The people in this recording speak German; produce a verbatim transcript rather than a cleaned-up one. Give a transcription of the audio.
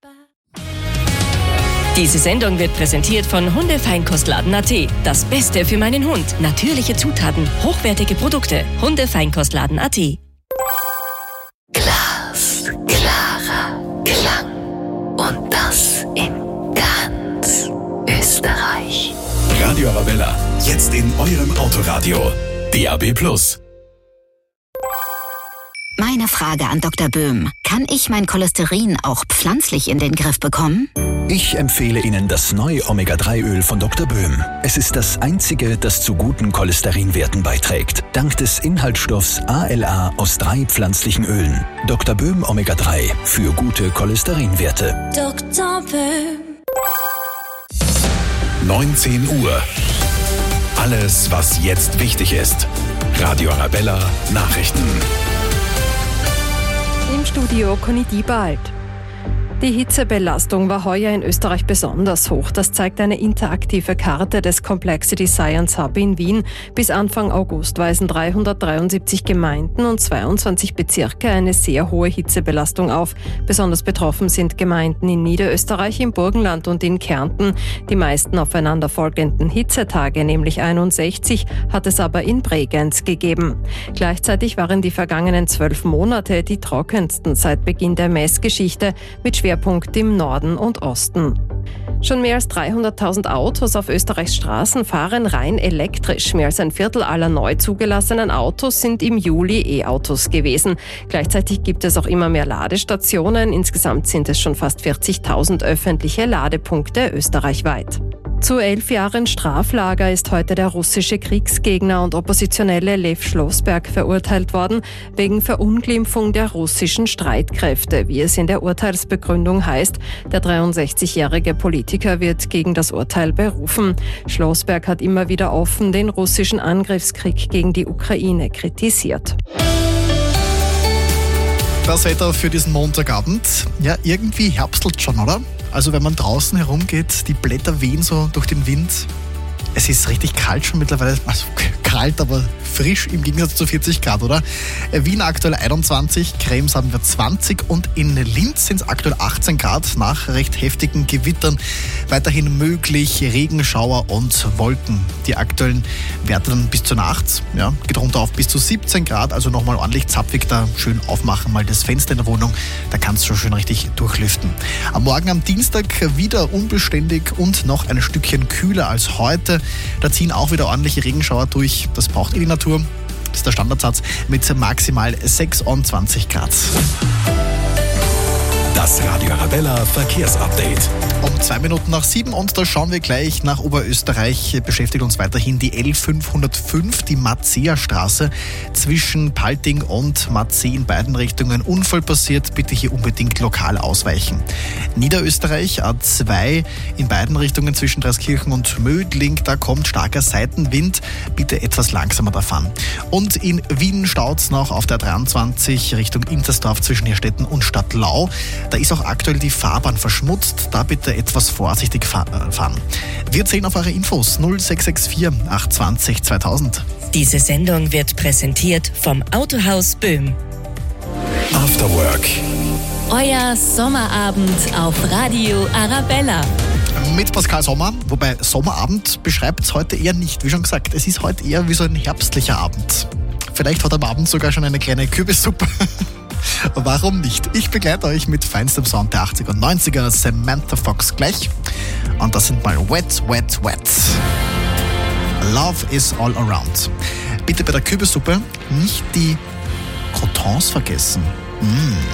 Diese Sendung wird präsentiert von Hundefeinkostladen Punkt at. Das Beste für meinen Hund. Natürliche Zutaten, hochwertige Produkte. Hundefeinkostladen Punkt at. Glas, klarer Klang. Und das in ganz Österreich. Radio Arabella, jetzt in eurem Autoradio. D A B plus. Meine Frage an Doktor Böhm. Kann ich mein Cholesterin auch pflanzlich in den Griff bekommen? Ich empfehle Ihnen das neue Omega drei Öl von Doktor Böhm. Es ist das einzige, das zu guten Cholesterinwerten beiträgt. Dank des Inhaltsstoffs A L A aus drei pflanzlichen Ölen. Doktor Böhm Omega drei für gute Cholesterinwerte. Doktor Böhm. neunzehn Uhr. Alles, was jetzt wichtig ist. Radio Arabella Nachrichten. Im Studio Conny Diebald. Die Hitzebelastung war heuer in Österreich besonders hoch. Das zeigt eine interaktive Karte des Complexity Science Hub in Wien. Bis Anfang August weisen dreihundertdreiundsiebzig Gemeinden und zweiundzwanzig Bezirke eine sehr hohe Hitzebelastung auf. Besonders betroffen sind Gemeinden in Niederösterreich, im Burgenland und in Kärnten. Die meisten aufeinanderfolgenden Hitzetage, nämlich einundsechzig, hat es aber in Bregenz gegeben. Gleichzeitig waren die vergangenen zwölf Monate die trockensten seit Beginn der Messgeschichte mit Schwerpunkt im Norden und Osten. Schon mehr als dreihunderttausend Autos auf Österreichs Straßen fahren rein elektrisch. Mehr als ein Viertel aller neu zugelassenen Autos sind im Juli E-Autos gewesen. Gleichzeitig gibt es auch immer mehr Ladestationen. Insgesamt sind es schon fast vierzigtausend öffentliche Ladepunkte österreichweit. Zu elf Jahren Straflager ist heute der russische Kriegsgegner und Oppositionelle Lev Schlossberg verurteilt worden, wegen Verunglimpfung der russischen Streitkräfte, wie es in der Urteilsbegründung heißt. Der dreiundsechzigjährige Politiker wird gegen das Urteil berufen. Schlossberg hat immer wieder offen den russischen Angriffskrieg gegen die Ukraine kritisiert. Das Wetter für diesen Montagabend. Ja, irgendwie herbstelt schon, oder? Also wenn man draußen herumgeht, die Blätter wehen so durch den Wind. Es ist richtig kalt schon mittlerweile. Also kalt, aber frisch im Gegensatz zu vierzig Grad, oder? Wien aktuell einundzwanzig, Krems haben wir zwanzig und in Linz sind es aktuell achtzehn Grad nach recht heftigen Gewittern. Weiterhin möglich Regenschauer und Wolken. Die aktuellen Werte dann bis zur Nacht, ja, geht runter auf bis zu siebzehn Grad, also nochmal ordentlich zapfig da schön aufmachen, mal das Fenster in der Wohnung, da kann es schon schön richtig durchlüften. Am Morgen am Dienstag wieder unbeständig und noch ein Stückchen kühler als heute. Da ziehen auch wieder ordentliche Regenschauer durch, das braucht eh die Natur. Das ist der Standardsatz mit maximal sechsundzwanzig Grad. Das Radio Arabella Verkehrsupdate. Um zwei Minuten nach sieben und da schauen wir gleich nach Oberösterreich. Beschäftigt uns weiterhin die L fünfhundertfünf, die Marzea-Straße zwischen Palting und Marzee in beiden Richtungen. Unfall passiert, bitte hier unbedingt lokal ausweichen. Niederösterreich A zwei in beiden Richtungen zwischen Dreiskirchen und Mödling. Da kommt starker Seitenwind, bitte etwas langsamer da fahren. Und in Wien staut's noch auf der dreiundzwanzig Richtung Intersdorf zwischen Herstetten und Stadtlau. Da ist auch aktuell die Fahrbahn verschmutzt, da bitte etwas vorsichtig fahren. Wir zählen auf eure Infos null sechs sechs vier acht zwei null zweitausend. Diese Sendung wird präsentiert vom Autohaus Böhm. After Work. Euer Sommerabend auf Radio Arabella. Mit Pascal Sommer, wobei Sommerabend beschreibt es heute eher nicht. Wie schon gesagt, es ist heute eher wie so ein herbstlicher Abend. Vielleicht hat am Abend sogar schon eine kleine Kürbissuppe. Warum nicht? Ich begleite euch mit feinstem Sound der achtziger und neunziger, Samantha Fox gleich. Und das sind mal Wet, Wet, Wet. Love is all around. Bitte bei der Kürbissuppe nicht die Croutons vergessen. Mmh.